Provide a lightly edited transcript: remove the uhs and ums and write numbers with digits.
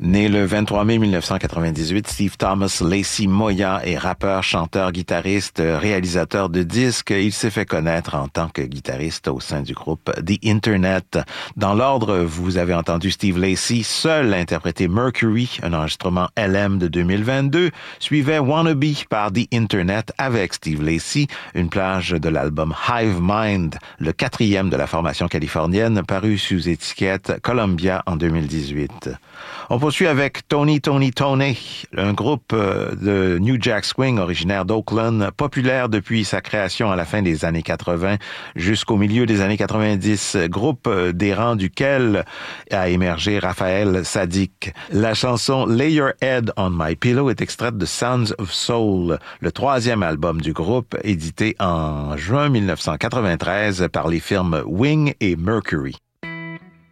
Né le 23 mai 1998, Steve Thomas Lacy Moya est rappeur, chanteur, guitariste, réalisateur de disques. Il s'est fait connaître en tant que guitariste au sein du groupe The Internet. Dans l'ordre, vous avez entendu Steve Lacy seul interpréter Mercury, un enregistrement LM de 2022. Suivait Wannabe par The Internet avec Steve Lacy, une plage de l'album Hive Mind, le 4e de la formation californienne, paru sous étiquette Columbia en 2018. On poursuit avec Tony, un groupe de New Jack Swing originaire d'Oakland, populaire depuis sa création à la fin des années 80 jusqu'au milieu des années 90, groupe des rangs duquel a émergé Raphaël Saadiq. La chanson Lay Your Head on My Pillow est extraite de Sounds of Soul, le 3e album du groupe, édité en juin 1993 par les firmes Wing et Mercury.